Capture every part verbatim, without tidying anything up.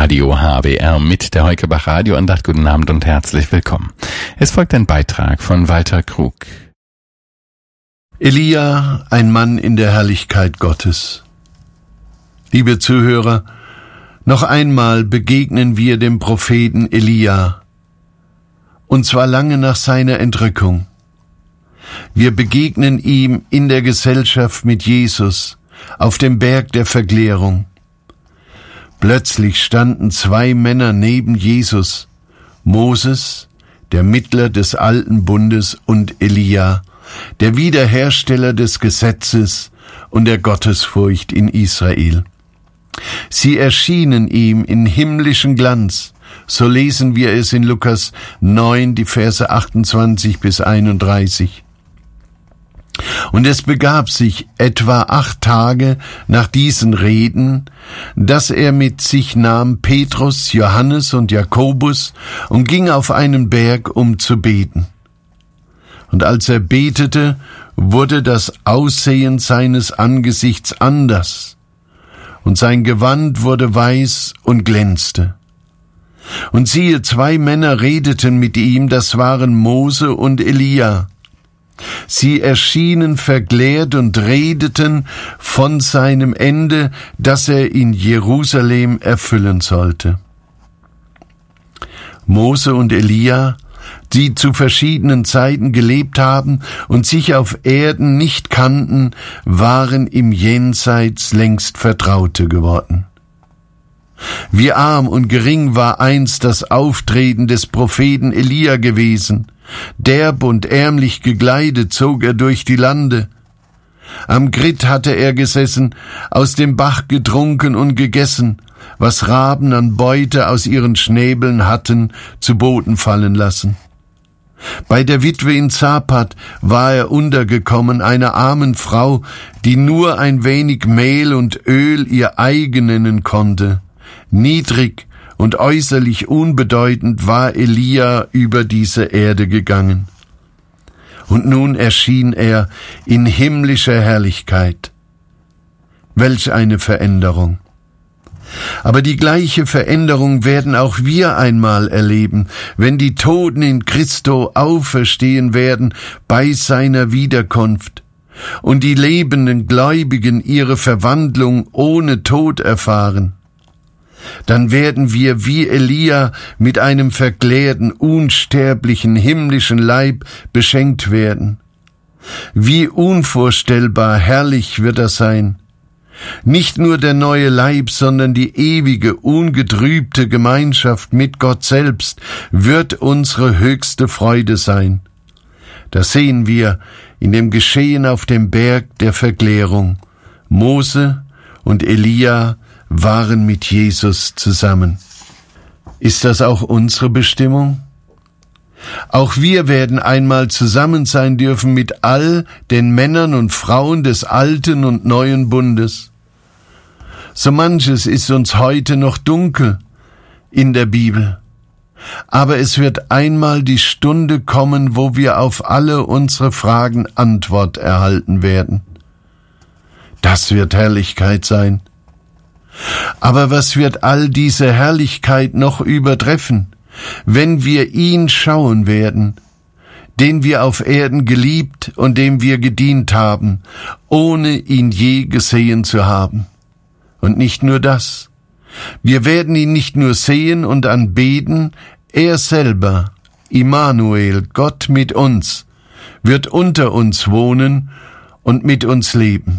Radio H B R mit der Heukebach Radioandacht. Guten Abend und herzlich willkommen. Es folgt ein Beitrag von Walter Krug. Elia, ein Mann in der Herrlichkeit Gottes. Liebe Zuhörer, noch einmal begegnen wir dem Propheten Elia, und zwar lange nach seiner Entrückung. Wir begegnen ihm in der Gesellschaft mit Jesus auf dem Berg der Verklärung. Plötzlich standen zwei Männer neben Jesus, Moses, der Mittler des alten Bundes, und Elia, der Wiederhersteller des Gesetzes und der Gottesfurcht in Israel. Sie erschienen ihm in himmlischen Glanz, so lesen wir es in Lukas neun, die Verse achtundzwanzig bis einunddreißig. Und es begab sich etwa acht Tage nach diesen Reden, dass er mit sich nahm Petrus, Johannes und Jakobus und ging auf einen Berg, um zu beten. Und als er betete, wurde das Aussehen seines Angesichts anders, und sein Gewand wurde weiß und glänzte. Und siehe, zwei Männer redeten mit ihm, das waren Mose und Elia. Sie erschienen verklärt und redeten von seinem Ende, das er in Jerusalem erfüllen sollte. Mose und Elia, die zu verschiedenen Zeiten gelebt haben und sich auf Erden nicht kannten, waren im Jenseits längst Vertraute geworden. Wie arm und gering war einst das Auftreten des Propheten Elia gewesen. Derb und ärmlich gekleidet zog er durch die Lande. Am Grit hatte er gesessen, aus dem Bach getrunken und gegessen, was Raben an Beute aus ihren Schnäbeln hatten zu Boden fallen lassen. Bei der Witwe in Zapat war er untergekommen, einer armen Frau, die nur ein wenig Mehl und Öl ihr eigen nennen konnte. Niedrig und äußerlich unbedeutend war Elia über diese Erde gegangen. Und nun erschien er in himmlischer Herrlichkeit. Welch eine Veränderung! Aber die gleiche Veränderung werden auch wir einmal erleben, wenn die Toten in Christo auferstehen werden bei seiner Wiederkunft und die lebenden Gläubigen ihre Verwandlung ohne Tod erfahren. Dann werden wir wie Elia mit einem verklärten, unsterblichen, himmlischen Leib beschenkt werden. Wie unvorstellbar herrlich wird das sein. Nicht nur der neue Leib, sondern die ewige, ungetrübte Gemeinschaft mit Gott selbst wird unsere höchste Freude sein. Das sehen wir in dem Geschehen auf dem Berg der Verklärung. Mose und Elia waren mit Jesus zusammen. Ist das auch unsere Bestimmung? Auch wir werden einmal zusammen sein dürfen mit all den Männern und Frauen des alten und neuen Bundes. So manches ist uns heute noch dunkel in der Bibel, aber es wird einmal die Stunde kommen, wo wir auf alle unsere Fragen Antwort erhalten werden. Das wird Herrlichkeit sein. Aber was wird all diese Herrlichkeit noch übertreffen, wenn wir ihn schauen werden, den wir auf Erden geliebt und dem wir gedient haben, ohne ihn je gesehen zu haben? Und nicht nur das. Wir werden ihn nicht nur sehen und anbeten, er selber, Immanuel, Gott mit uns, wird unter uns wohnen und mit uns leben.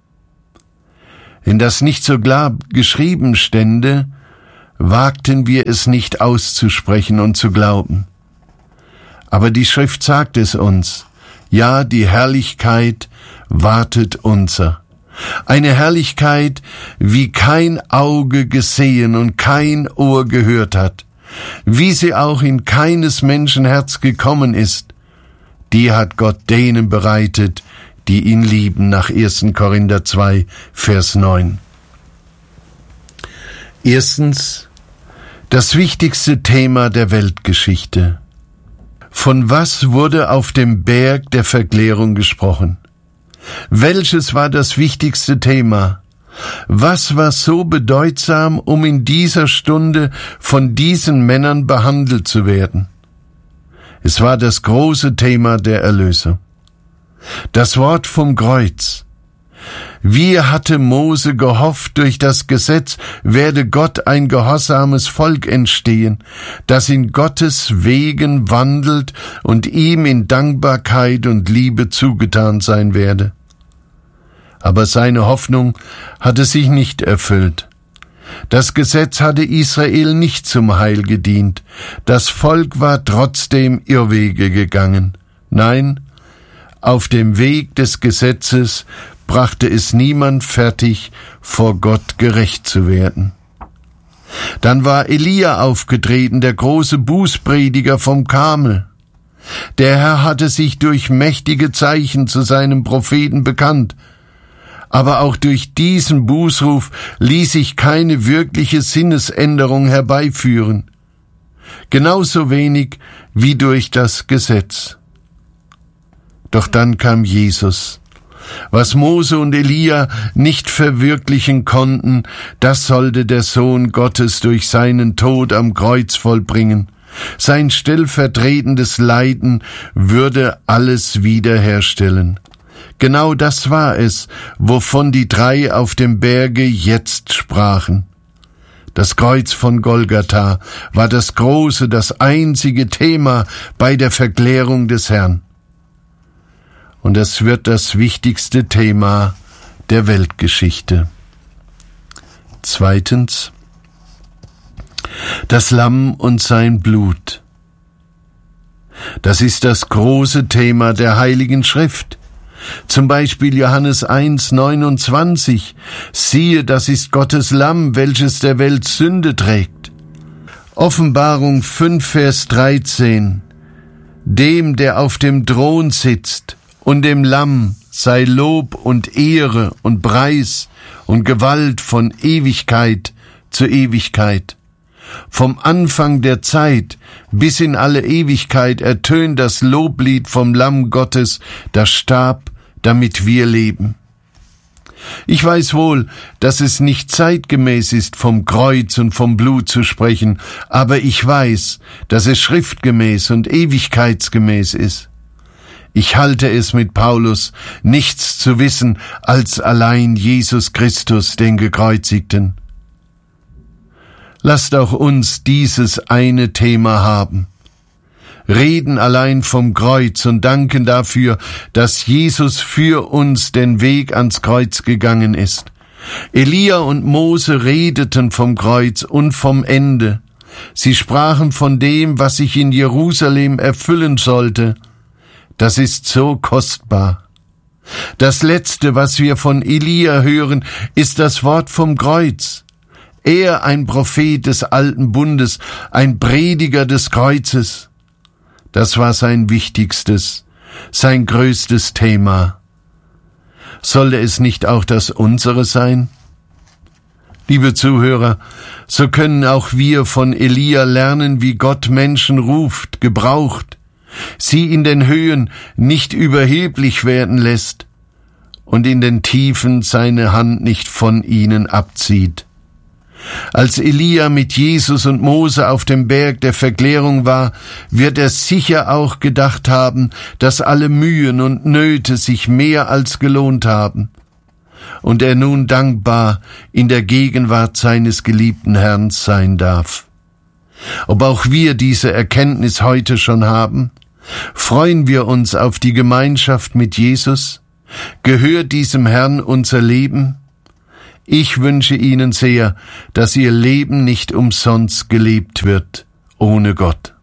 Wenn das nicht so klar geschrieben stände, wagten wir es nicht auszusprechen und zu glauben. Aber die Schrift sagt es uns, ja, die Herrlichkeit wartet unser. Eine Herrlichkeit, wie kein Auge gesehen und kein Ohr gehört hat, wie sie auch in keines Menschen Herz gekommen ist, die hat Gott denen bereitet, die ihn lieben, nach erster Korinther zwei, Vers neun. Erstens, das wichtigste Thema der Weltgeschichte. Von was wurde auf dem Berg der Verklärung gesprochen? Welches war das wichtigste Thema? Was war so bedeutsam, um in dieser Stunde von diesen Männern behandelt zu werden? Es war das große Thema der Erlösung. Das Wort vom Kreuz. Wie hatte Mose gehofft, durch das Gesetz werde Gott ein gehorsames Volk entstehen, das in Gottes Wegen wandelt und ihm in Dankbarkeit und Liebe zugetan sein werde. Aber seine Hoffnung hatte sich nicht erfüllt. Das Gesetz hatte Israel nicht zum Heil gedient. Das Volk war trotzdem Irrwege gegangen. Nein, auf dem Weg des Gesetzes brachte es niemand fertig, vor Gott gerecht zu werden. Dann war Elia aufgetreten, der große Bußprediger vom Karmel. Der Herr hatte sich durch mächtige Zeichen zu seinem Propheten bekannt, aber auch durch diesen Bußruf ließ sich keine wirkliche Sinnesänderung herbeiführen, genauso wenig wie durch das Gesetz. Doch dann kam Jesus. Was Mose und Elia nicht verwirklichen konnten, das sollte der Sohn Gottes durch seinen Tod am Kreuz vollbringen. Sein stellvertretendes Leiden würde alles wiederherstellen. Genau das war es, wovon die drei auf dem Berge jetzt sprachen. Das Kreuz von Golgatha war das große, das einzige Thema bei der Verklärung des Herrn. Und es wird das wichtigste Thema der Weltgeschichte. Zweitens, das Lamm und sein Blut. Das ist das große Thema der Heiligen Schrift. Zum Beispiel Johannes eins neunundzwanzig. Siehe, das ist Gottes Lamm, welches der Welt Sünde trägt. Offenbarung fünf, Vers dreizehn. Dem, der auf dem Thron sitzt, und dem Lamm sei Lob und Ehre und Preis und Gewalt von Ewigkeit zu Ewigkeit. Vom Anfang der Zeit bis in alle Ewigkeit ertönt das Loblied vom Lamm Gottes, das starb, damit wir leben. Ich weiß wohl, dass es nicht zeitgemäß ist, vom Kreuz und vom Blut zu sprechen, aber ich weiß, dass es schriftgemäß und ewigkeitsgemäß ist. Ich halte es mit Paulus, nichts zu wissen als allein Jesus Christus, den Gekreuzigten. Lasst auch uns dieses eine Thema haben. Reden allein vom Kreuz und danken dafür, dass Jesus für uns den Weg ans Kreuz gegangen ist. Elia und Mose redeten vom Kreuz und vom Ende. Sie sprachen von dem, was sich in Jerusalem erfüllen sollte. Das ist so kostbar. Das Letzte, was wir von Elia hören, ist das Wort vom Kreuz. Er, ein Prophet des alten Bundes, ein Prediger des Kreuzes. Das war sein wichtigstes, sein größtes Thema. Sollte es nicht auch das unsere sein? Liebe Zuhörer, so können auch wir von Elia lernen, wie Gott Menschen ruft, gebraucht, sie in den Höhen nicht überheblich werden lässt und in den Tiefen seine Hand nicht von ihnen abzieht. Als Elia mit Jesus und Mose auf dem Berg der Verklärung war, wird er sicher auch gedacht haben, dass alle Mühen und Nöte sich mehr als gelohnt haben und er nun dankbar in der Gegenwart seines geliebten Herrn sein darf. Ob auch wir diese Erkenntnis heute schon haben? Freuen wir uns auf die Gemeinschaft mit Jesus? Gehört diesem Herrn unser Leben? Ich wünsche Ihnen sehr, dass Ihr Leben nicht umsonst gelebt wird ohne Gott.